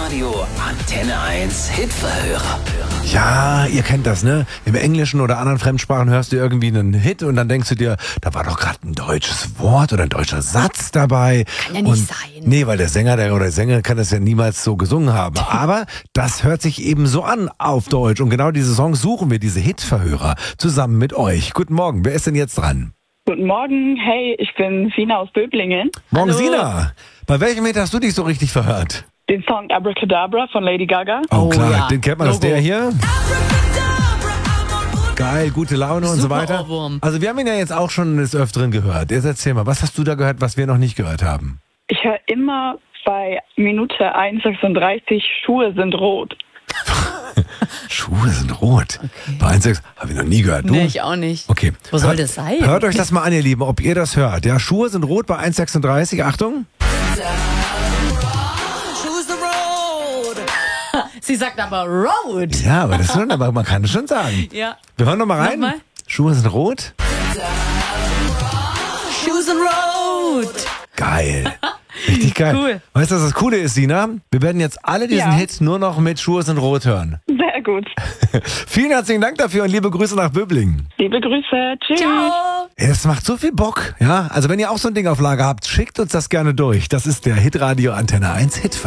Hitradio Antenne 1 Hitverhörer. Ja, ihr kennt das, ne? Im Englischen oder anderen Fremdsprachen hörst du irgendwie einen Hit und dann denkst du dir, da war doch gerade ein deutsches Wort oder ein deutscher Satz dabei. Kann ja nicht sein. Nee, weil der Sänger oder die Sängerin kann das ja niemals so gesungen haben. Aber das hört sich eben so an auf Deutsch. Und genau diese Songs suchen wir, diese Hitverhörer, zusammen mit euch. Guten Morgen, wer ist denn jetzt dran? Guten Morgen, hey, ich bin Sina aus Böblingen. Morgen, Hallo. Sina. Bei welchem Hit hast du dich so richtig verhört? Den Song Abracadabra von Lady Gaga. Oh klar, ja. den kennt man, das ist Logo. der hier. Geil, gute Laune und so Super weiter. Ohrwurm. Also wir haben ihn ja jetzt auch schon des Öfteren gehört. Jetzt erzähl mal, was hast du da gehört, was wir noch nicht gehört haben? Ich höre immer bei Minute 1,36 Schuhe sind rot. Schuhe sind rot. Bei 1,6 habe ich noch nie gehört. Du? Nee, ich auch nicht. Okay. Wo soll das sein? Hört euch das mal an, ihr Lieben, ob ihr das hört. Ja, Schuhe sind rot bei 1,36. Achtung. Sie sagt aber Road. Ja, aber das ist schon, aber man kann es schon sagen. Ja. Wir hören noch mal rein. Nochmal. Schuhe sind rot. Shoes and Road. Geil. Richtig geil. Cool. Weißt du, was das Coole ist, Sina? Wir werden jetzt alle diesen Ja. Hit nur noch mit Schuhe sind rot hören. Sehr gut. Vielen herzlichen Dank dafür und liebe Grüße nach Böblingen. Liebe Grüße. Tschüss. Ciao. Ey, das macht so viel Bock. Ja, also wenn ihr auch so ein Ding auf Lager habt, schickt uns das gerne durch. Das ist der Hitradio Antenne 1 Hit.